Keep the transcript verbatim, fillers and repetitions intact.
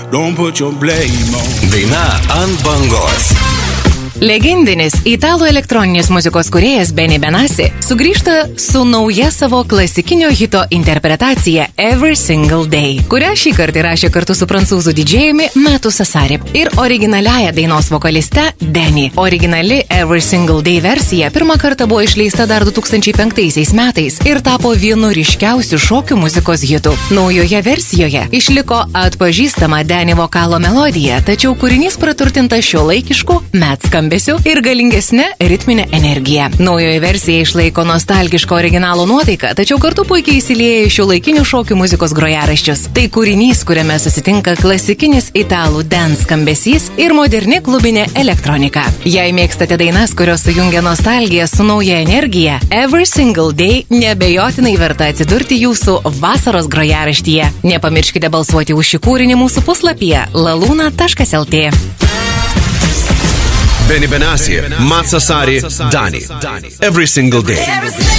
Don't put your blame on. Daina ant bangos. Legendinis italų elektroninės muzikos kūrėjas Benny Benassi sugrįžta su nauja savo klasikinio hito interpretacija Every Single Day, kurią šį kartą įrašė kartu su prancūzų didžėjumi Matu Sassari ir originaliaja dainos vokaliste Danny. Originali Every Single Day versija pirmą kartą buvo išleista dar du tūkstančiai penktaisiais metais ir tapo vienu ryškiausių šokių muzikos hitų. Naujoje versijoje išliko atpažįstama Danny vokalo melodija, tačiau kūrinys praturtintas šiuolaikišku Met skambesiu ir galingesnė ritminė energija. Naujoji versija išlaiko nostalgišką originalo nuotaiką, tačiau kartu puikiai įsilieja į šiuolaikinių šokių muzikos grojaraščius. Tai kūrinys, kuriame susitinka klasikinis italų dance skambesys ir moderni klubinė elektronika. Jei mėgstate dainas, kurios sujungia nostalgiją su nauja energija, Every Single Day neabejotinai verta atsidurti jūsų vasaros grojaraštyje. Nepamirškite balsuoti už šį kūrinį mūsų puslapyje laluna taškas lt. Benny Benassi, Matu Sassari, Danny. Every Single Day.